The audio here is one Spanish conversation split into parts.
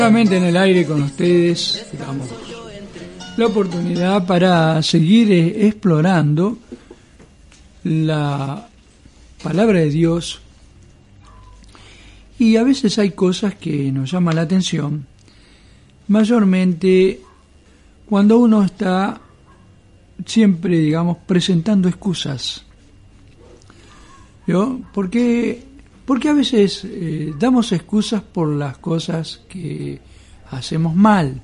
Nuevamente en el aire con ustedes, damos la oportunidad para seguir explorando la palabra de Dios, y a veces hay cosas que nos llaman la atención, mayormente cuando uno está siempre, digamos, presentando excusas. ¿Yo? Porque a veces damos excusas por las cosas que hacemos mal.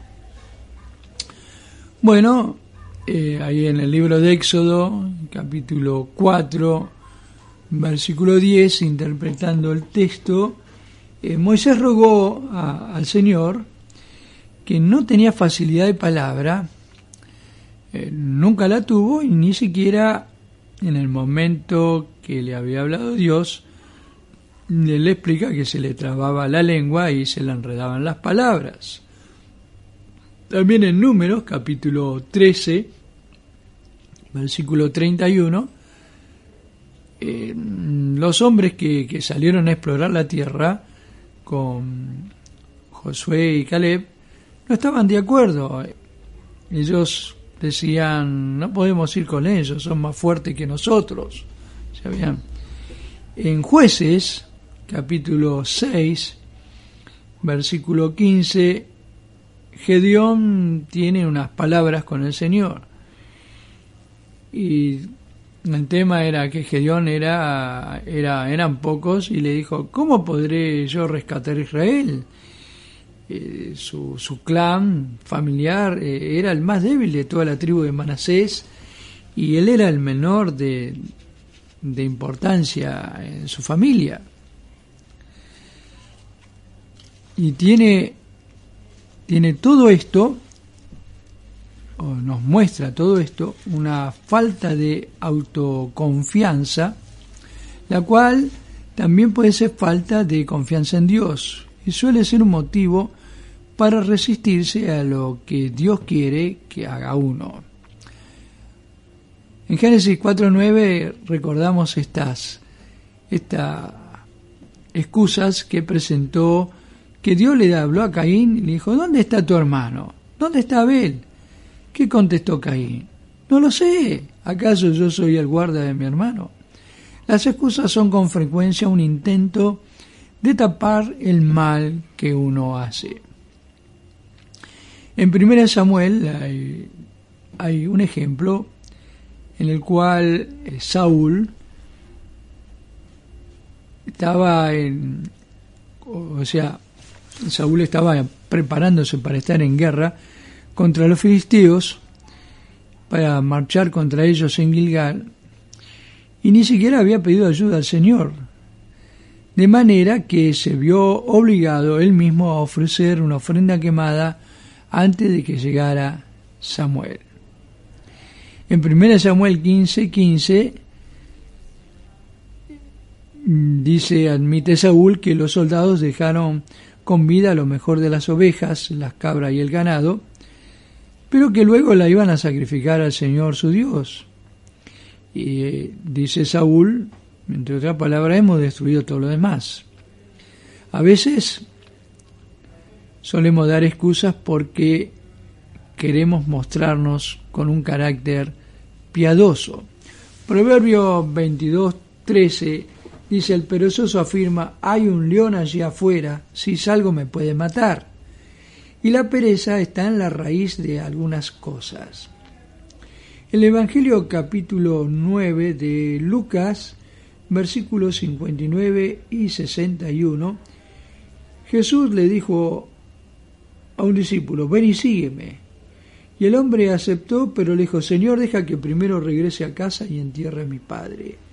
Bueno, ahí en el libro de Éxodo, capítulo 4, versículo 10, interpretando el texto, Moisés rogó al Señor, que no tenía facilidad de palabra, nunca la tuvo, y ni siquiera en el momento que le había hablado Dios, le explica que se le trababa la lengua y se le enredaban las palabras. También en Números, capítulo 13, versículo 31, los hombres que salieron a explorar la tierra con Josué y Caleb no estaban de acuerdo. Ellos decían, no podemos ir con ellos, son más fuertes que nosotros. ¿Sabían? En Jueces, capítulo 6, versículo 15, Gedeón tiene unas palabras con el Señor. Y el tema era que Gedeón eran pocos, y le dijo, ¿cómo podré yo rescatar a Israel? Su clan familiar era el más débil de toda la tribu de Manasés, y él era el menor de importancia en su familia. Y tiene todo esto, o nos muestra todo esto, una falta de autoconfianza, la cual también puede ser falta de confianza en Dios, y suele ser un motivo para resistirse a lo que Dios quiere que haga uno. En Génesis 4:9 recordamos estas excusas que presentó, que Dios le habló a Caín y le dijo, ¿dónde está tu hermano? ¿Dónde está Abel? ¿Qué contestó Caín? No lo sé, ¿acaso yo soy el guarda de mi hermano? Las excusas son con frecuencia un intento de tapar el mal que uno hace. En 1 Samuel hay un ejemplo en el cual Saúl Saúl estaba preparándose para estar en guerra contra los filisteos, para marchar contra ellos en Gilgal, y ni siquiera había pedido ayuda al Señor, de manera que se vio obligado él mismo a ofrecer una ofrenda quemada antes de que llegara Samuel. En 1 Samuel 15:15 admite Saúl que los soldados dejaron con vida lo mejor de las ovejas, las cabras y el ganado, pero que luego la iban a sacrificar al Señor su Dios. Y dice Saúl, entre otras palabras, hemos destruido todo lo demás. A veces solemos dar excusas porque queremos mostrarnos con un carácter piadoso. Proverbio 22:13 dice, el perezoso afirma, hay un león allí afuera, si salgo me puede matar. Y la pereza está en la raíz de algunas cosas. El Evangelio capítulo 9 de Lucas, versículos 59 y 61, Jesús le dijo a un discípulo, ven y sígueme. Y el hombre aceptó, pero le dijo, Señor, deja que primero regrese a casa y entierre a mi padre.